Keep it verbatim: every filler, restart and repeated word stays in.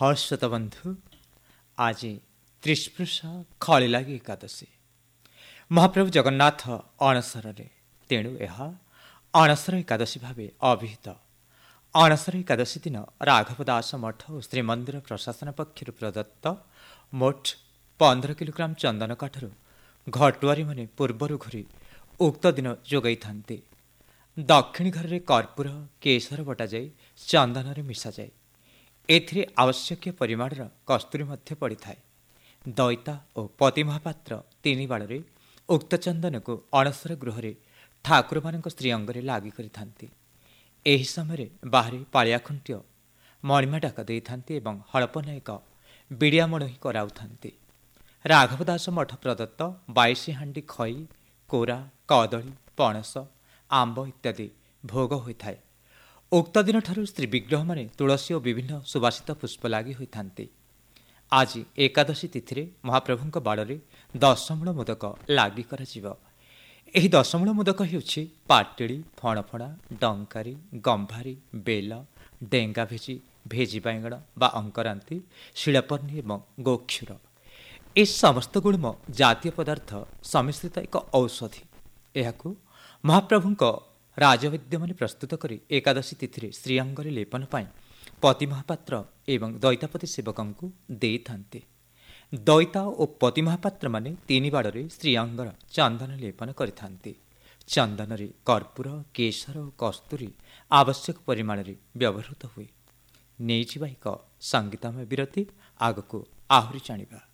हर्षत बंधु आज त्रिस्पृश खलिलागी एकादशी महाप्रभु जगन्नाथ अणसर तेणु यह अणसर एकादशी भाव अभिहित। अणसर एकादशी दिन राघव दास मठ और श्रीमंदिर प्रशासन पक्षर प्रदत्त मोट पंद्रह किलोग्राम चंदन काठर घटुआरी माने पूर्वर घुरी उक्त दिन जोगाई थांती। दक्षिणी घर में कर्पूर केसर बटा जाए चंदन मिशा जाए। एथिरे आवश्यक परिमाणर कस्तूरी मध्य पड़ी थाए। दैता और पति महापात्र तीन बाड़े उक्त चंदन को अणसर गृह ठाकुर मान स्त्री अंगरे लागी करि थांती। एही समय बाहर पालिया खुंट्य मणिमा डाक दे थांती एवं हड़प नायक बिड़िया मणही कराउथांती। राघव दास मठ प्रदत्त बाईस हांडी खई कोरा कदली पणस आंब इत्यादि भोग होता है। उक्त दिन ठारू श्री विग्रह माने तुलसी और विभिन्न सुवासित पुष्प लगी होती। आज एकादशी तिथि महाप्रभु बाड़े दशमूल मोदक लगी कर दशमूल मोदक होउछि पाटिड़ी फणफणा डंकारी गंभारी बेल डेंगा भेजी भेजी बाइगण बा अंकरांती शिलापन्नी एवं गोक्षुर ए समस्त गुणम जातीय पदार्थ सम्मिश्रित एक औषधि। यह महाप्रभु राजवैद्य मान प्रस्तुत कर एकादशी तिथि श्रीअंगरे लेपन पाई पति महापात्र एवं दैतापति सेवकों दे थांते। दैता और पति महापात्र माने तीन बाड़े श्रीअंगर चंदन लेपन करथांते। चंदन रे कर्पूर केसर और कस्तूरी आवश्यक परिमाण रे व्यवहृत हुए। नहीं एक संगीतमय विरति आगको आहुरी जानिबा।